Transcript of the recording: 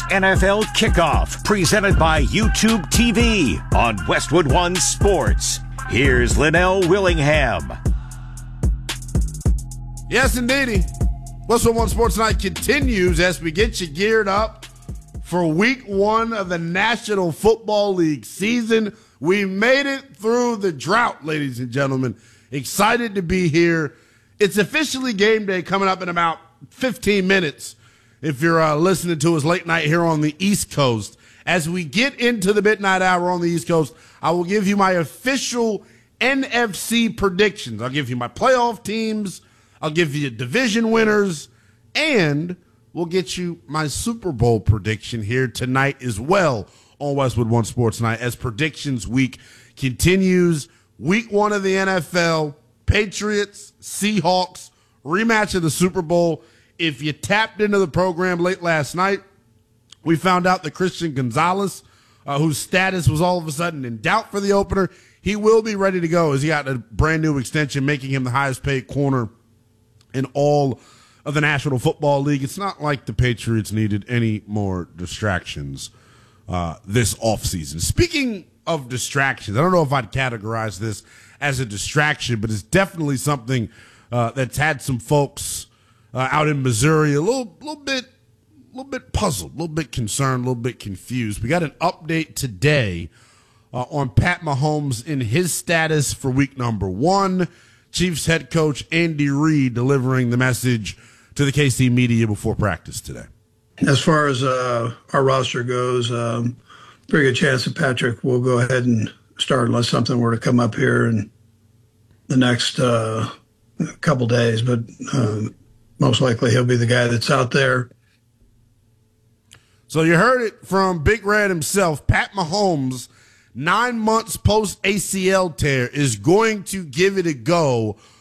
NFL Kickoff, presented by YouTube TV on Westwood One Sports. Here's Linnell Willingham. Yes, indeedy. Westwood One Sports Night continues as we get you geared up for week one of the National Football League season. We made it through the drought, ladies and gentlemen. Excited to be here. It's officially game day coming up in about 15 minutes if you're listening to us late night here on the East Coast. As we get into the midnight hour on the East Coast, I will give you my official NFC predictions. I'll give you my playoff teams. I'll give you division winners, and we'll get you my Super Bowl prediction here tonight as well on Westwood One Sports Night as predictions week continues. Week one of the NFL, Patriots, Seahawks, rematch of the Super Bowl. If you tapped into the program late last night, we found out that Christian Gonzalez, whose status was all of a sudden in doubt for the opener, he will be ready to go as he got a brand new extension, making him the highest paid corner in all of the National Football League. It's not like the Patriots needed any more distractions this offseason. Speaking of distractions, I don't know if I'd categorize this as a distraction, but it's definitely something that's had some folks out in Missouri a little bit puzzled, a little bit concerned, a little bit confused. We got an update today on Pat Mahomes in his status for week number one. Chiefs head coach Andy Reid delivering the message to the KC media before practice today. As far as our roster goes, pretty good chance that Patrick will go ahead and start unless something were to come up here in the next couple days. But most likely he'll be the guy that's out there. So you heard it from Big Red himself. Pat Mahomes, 9 months post ACL tear, is going to give it a go